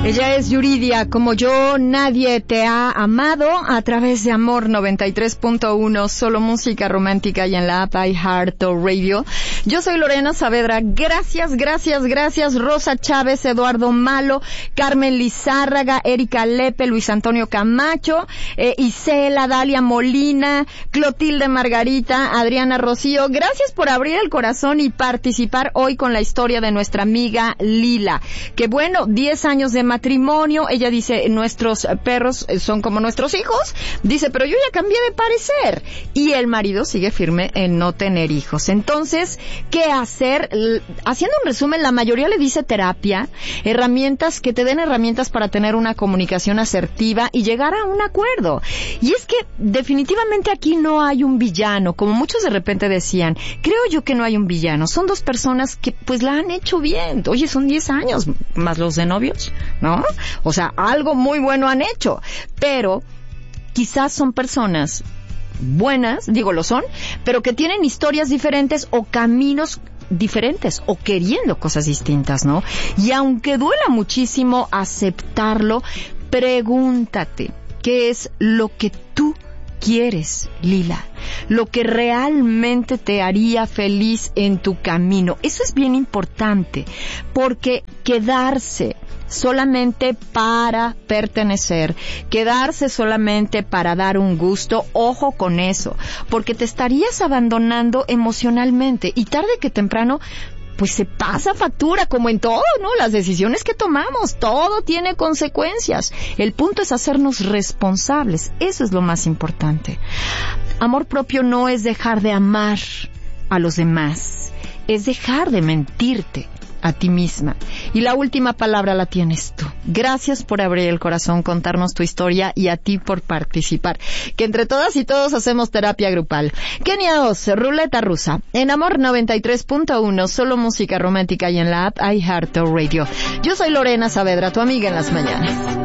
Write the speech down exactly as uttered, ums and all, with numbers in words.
Ella es Yuridia, como yo, nadie te ha amado, a través de Amor noventa y tres punto uno, solo música romántica y en la app iHeartRadio. Yo soy Lorena Saavedra, gracias, gracias, gracias, Rosa Chávez, Eduardo Malo, Carmen Lizárraga, Erika Lepe, Luis Antonio Camacho, eh, Isela, Dalia Molina, Clotilde Margarita, Adriana Rocío, gracias por abrir el corazón y participar hoy con la historia de nuestra amiga Lila, que bueno, diez años de matrimonio, ella dice, nuestros perros son como nuestros hijos, dice, pero yo ya cambié de parecer, y el marido sigue firme en no tener hijos. Entonces, ¿qué hacer? Haciendo un resumen, la mayoría le dice terapia, herramientas que te den herramientas para tener una comunicación asertiva y llegar a un acuerdo. Y es que definitivamente aquí no hay un villano, como muchos de repente decían. Creo yo que no hay un villano, son dos personas que pues la han hecho bien. Oye, son diez años más los de novios, ¿no? O sea, algo muy bueno han hecho, pero quizás son personas buenas, digo lo son, pero que tienen historias diferentes o caminos diferentes o queriendo cosas distintas, ¿no? Y aunque duela muchísimo aceptarlo, pregúntate, ¿qué es lo que tú quieres, Lila? Lo que realmente te haría feliz en tu camino. Eso es bien importante, porque quedarse solamente para pertenecer, quedarse solamente para dar un gusto, ojo con eso, porque te estarías abandonando emocionalmente y tarde que temprano pues se pasa factura, como en todo, ¿no? Las decisiones que tomamos, todo tiene consecuencias. El punto es hacernos responsables. Eso es lo más importante. Amor propio no es dejar de amar a los demás, es dejar de mentirte a ti misma. Y la última palabra la tienes tú. Gracias por abrir el corazón, contarnos tu historia, y a ti por participar. Que entre todas y todos hacemos terapia grupal. Kenia dos, Ruleta Rusa. En Amor noventa y tres punto uno, solo música romántica y en la app iHeartRadio. Yo soy Lorena Saavedra, tu amiga en las mañanas.